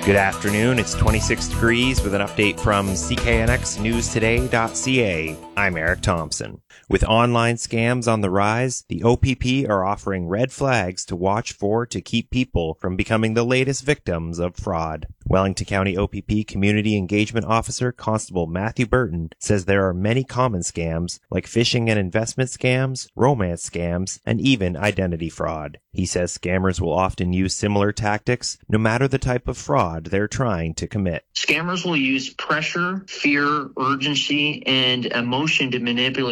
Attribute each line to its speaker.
Speaker 1: Good afternoon. It's 26 degrees with an update from CKNXNewsToday.ca. I'm Eric Thompson. With online scams on the rise, the OPP are offering red flags to watch for to keep people from becoming the latest victims of fraud. Wellington County OPP Community Engagement Officer Constable Matthew Burton says there are many common scams like phishing and investment scams, romance scams, and even identity fraud. He says scammers will often use similar tactics no matter the type of fraud they're trying to commit.
Speaker 2: Scammers will use pressure, fear, urgency, and emotion to manipulate